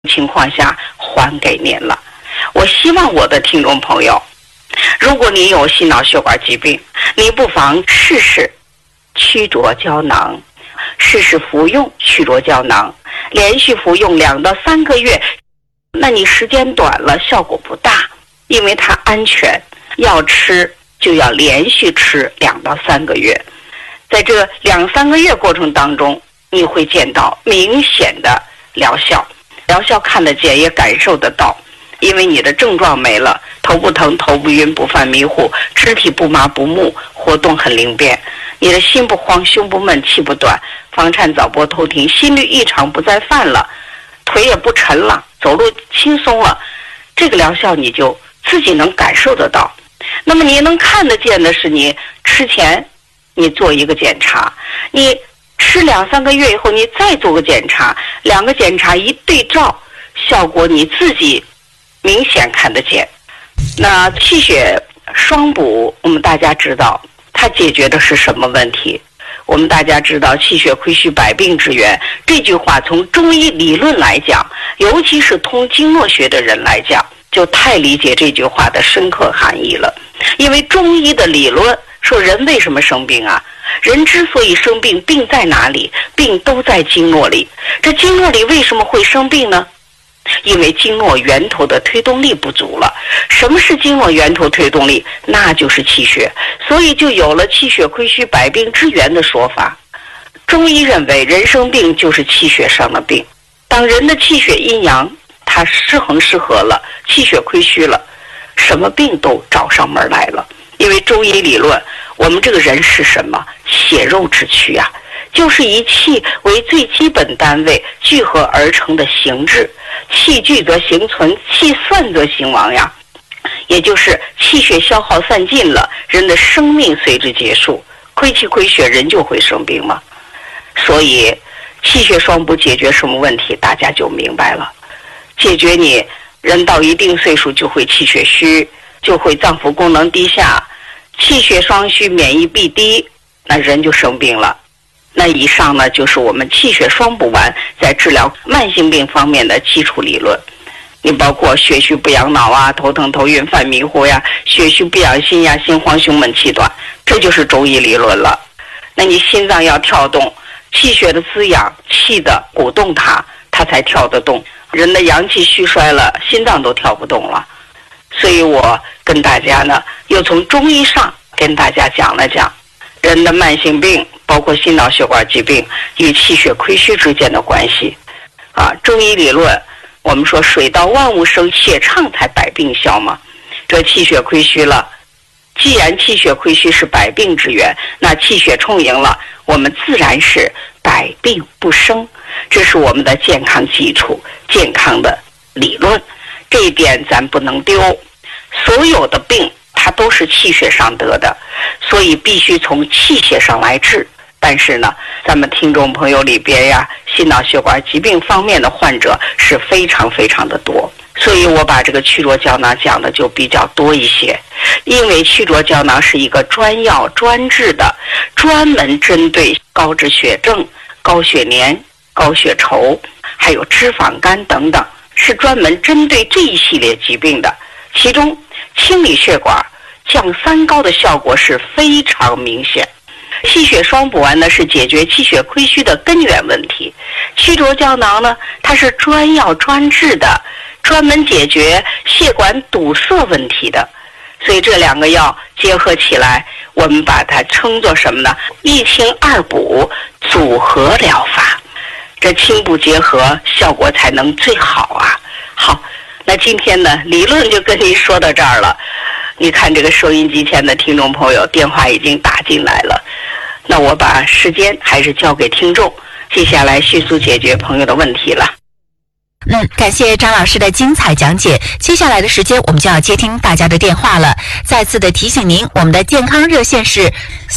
情况下还给您了。我希望我的听众朋友，如果你有心脑血管疾病，你不妨试试曲浊胶囊，试试服用曲浊胶囊，连续服用2到3个月。那你时间短了效果不大，因为它安全，要吃就要连续吃2到3个月。在这2、3个月过程当中，你会见到明显的疗效，疗效看得见也感受得到，因为你的症状没了，头不疼、头不晕、不犯迷糊，肢体不麻不木，活动很灵便，你的心不慌、胸不闷、气不短，房颤早搏偷停，心律异常不再犯了，腿也不沉了，走路轻松了，这个疗效你就自己能感受得到。那么你能看得见的是，你吃前你做一个检查，你吃2、3个月以后你再做个检查，2个检查一对照，效果你自己明显看得见。那气血双补，我们大家知道它解决的是什么问题？我们大家知道气血亏虚百病之源，这句话从中医理论来讲，尤其是通经络学的人来讲，就太理解这句话的深刻含义了。因为中医的理论说，人为什么生病啊？人之所以生病，病在哪里？病都在经络里。这经络里为什么会生病呢？因为经络源头的推动力不足了。什么是经络源头推动力？那就是气血，所以就有了气血亏虚百病之源的说法。中医认为人生病就是气血生了病，当人的气血阴阳它失衡失和了，气血亏虚了，什么病都找上门来了。因为中医理论，我们这个人是什么？血肉之躯啊，就是以气为最基本单位聚合而成的形质。气聚则形存，气散则形亡呀。也就是气血消耗散尽了，人的生命随之结束。亏气亏血，人就会生病嘛。所以气血双补解决什么问题，大家就明白了。解决你人到一定岁数就会气血虚，就会脏腑功能低下，气血双虚，免疫力低，那人就生病了。那以上呢，就是我们气血双补丸在治疗慢性病方面的基础理论。你包括血虚不养脑啊，头疼头晕犯迷糊呀，血虚不养心呀，心慌胸闷气短，这就是中医理论了。那你心脏要跳动，气血的滋养，气的鼓动它才跳得动。人的阳气虚衰了，心脏都跳不动了。所以我跟大家呢，又从中医上跟大家讲了讲人的慢性病，包括心脑血管疾病与气血亏虚之间的关系。中医理论我们说水到万物生，血畅才百病消嘛。这气血亏虚了，既然气血亏虚是百病之源，那气血充盈了，我们自然是百病不生。这是我们的健康基础，健康的理论，这一点咱不能丢。所有的病它都是气血上得的，所以必须从气血上来治。但是呢，咱们听众朋友里边呀，心脑血管疾病方面的患者是非常非常的多，所以我把这个曲浊胶囊讲的就比较多一些。因为曲浊胶囊是一个专药专治的，专门针对高脂血症、高血粘、高血稠，还有脂肪肝等等，是专门针对这一系列疾病的。其中清理血管、降三高的效果是非常明显。气血双补丸呢，是解决气血亏虚的根源问题。曲浊胶囊呢，它是专药专治的，专门解决血管堵塞问题的。所以这2个药结合起来，我们把它称作什么呢？一清二补组合疗法。这清补结合，效果才能最好啊。好，那今天呢，理论就跟您说到这儿了。你看这个收音机前的听众朋友，电话已经打进来了。那我把时间还是交给听众，接下来迅速解决朋友的问题了。 感谢张老师的精彩讲解。接下来的时间我们就要接听大家的电话了。再次的提醒您，我们的健康热线是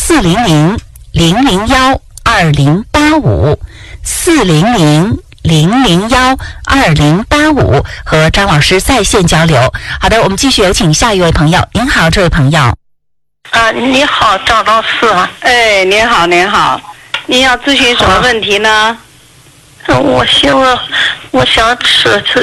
400-001-2085，400-001-2085，和张老师在线交流。好的，我们继续有请下一位朋友。您好，这位朋友。 你好，张老师。 您好，您好，您要咨询什么问题呢？ 我想吃